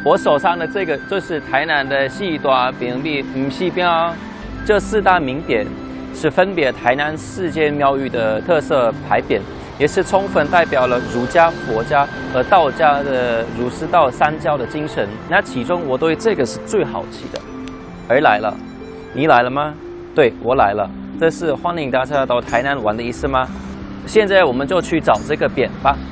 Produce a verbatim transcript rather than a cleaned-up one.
我手上的这个就是台南的四大名匾，不是标。这四大名匾是分别台南四间庙宇的特色牌匾，也是充分代表了儒家、佛家和道家的儒释道三教的精神。那其中我对这个是最好奇的。而来了，你来了吗？对，我来了。这是欢迎大家到台南玩的意思吗？现在我们就去找这个匾吧。